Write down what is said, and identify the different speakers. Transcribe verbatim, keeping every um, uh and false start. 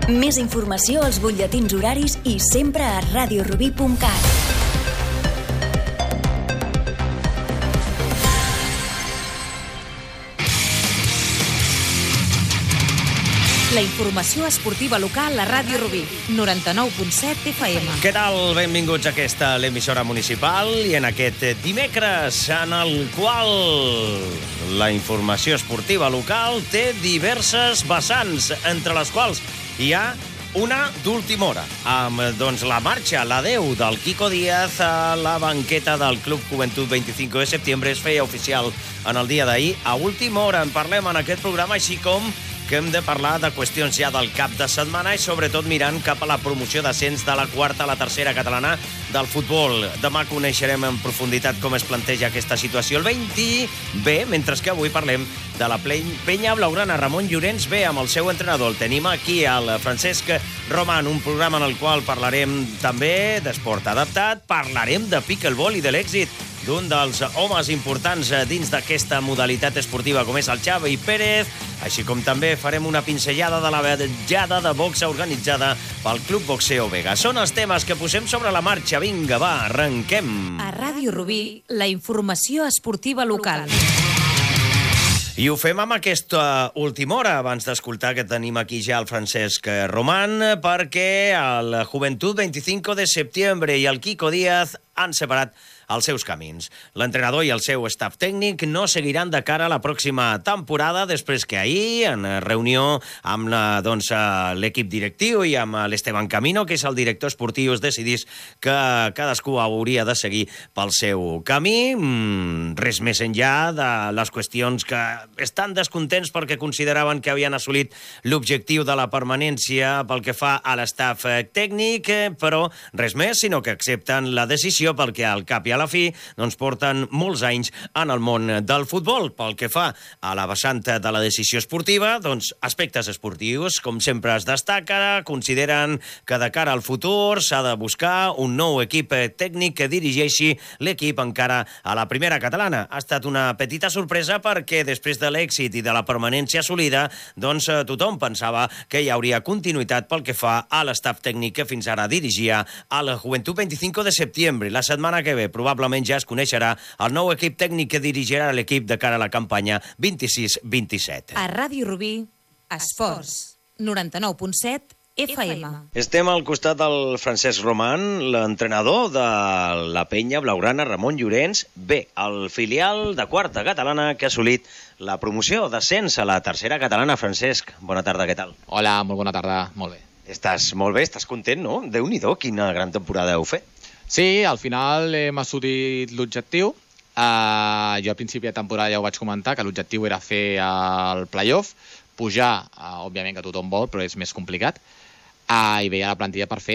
Speaker 1: Més informació als butlletins horaris i sempre a radio rubí punt cat. La informació esportiva local a Ràdio Rubí, noranta-nou punt set F M.
Speaker 2: Què tal? Benvinguts a aquesta, l'emissora municipal, i en aquest dimecres, en el qual la informació esportiva local té diverses vessants, entre les quals hi ha una d'última hora, amb doncs, la marxa, l'adeu del Quico Díaz a la banqueta del Club Juventud vint-i-cinc de setembre. Es feia oficial en el dia d'ahir. A última hora en parlem en aquest programa, així com que hem de parlar de qüestions ja del cap de setmana i sobretot mirant cap a la promoció d'ascens de la quarta a la tercera catalana del futbol. Demà coneixerem en profunditat com es planteja aquesta situació el vint B, mentre que avui parlem de la penya blaugrana. Ramon Llorens ve amb el seu entrenador. El tenim aquí, el Francesc Roman, un programa en el qual parlarem també d'esport adaptat, parlarem de pickleball i de l'èxit d'un dels homes importants dins d'aquesta modalitat esportiva, com és el Xavi Pérez, així com també farem una pinzellada de la vetllada de boxa organitzada pel Club Boxeo Vega. Són els temes que posem sobre la marxa. Vinga, va, arrenquem.
Speaker 1: A Ràdio Rubí, la informació esportiva local.
Speaker 2: I ho fem amb aquesta última hora, abans d'escoltar que tenim aquí ja el Francesc Roman, perquè el Juventud vint-i-cinc de setembre i el Quico Díaz han separat els seus camins. L'entrenador i el seu staff tècnic no seguiran de cara a la pròxima temporada, després que ahir, en reunió amb la, doncs, l'equip directiu i amb l'Esteban Camino, que és el director esportiu, es decidís que cadascú hauria de seguir pel seu camí. Mm, res més enllà de les qüestions que estan descontents perquè consideraven que havien assolit l'objectiu de la permanència pel que fa a l'estaff tècnic, però res més, sinó que accepten la decisió perquè al cap i a la fi doncs porten molts anys en el món del futbol. Pel que fa a la vessant de la decisió esportiva, doncs aspectes esportius, com sempre es destaca, consideren que de cara al futur s'ha de buscar un nou equip tècnic que dirigeixi l'equip encara a la primera catalana. Ha estat una petita sorpresa perquè després de l'èxit i de la permanència assolida, doncs tothom pensava que hi hauria continuïtat pel que fa a l'estaf tècnic que fins ara dirigia a la Juventud vint-i-cinc de setembre. La setmana que ve probablement ja es coneixerà el nou equip tècnic que dirigirà l'equip de cara a la campanya vint-i-sis vint-i-set.
Speaker 1: A Ràdio Rubí, esports, noranta-nou punt set F M.
Speaker 2: Estem al costat del Francesc Roman, l'entrenador de la penya blaugrana, Ramon Llorens, bé, el filial de quarta catalana que ha assolit la promoció d'ascens a la tercera catalana. Francesc, bona tarda, què tal?
Speaker 3: Hola, molt bona tarda, molt bé.
Speaker 2: Estàs molt bé, estàs content, no? Déu-n'hi-do, quina gran temporada heu fet.
Speaker 3: Sí, al final hem assolit l'objectiu. Uh, jo a principi de temporada ja ho vaig comentar, que l'objectiu era fer el playoff, pujar, uh, òbviament que tothom vol, però és més complicat, uh, i veia la plantilla per fer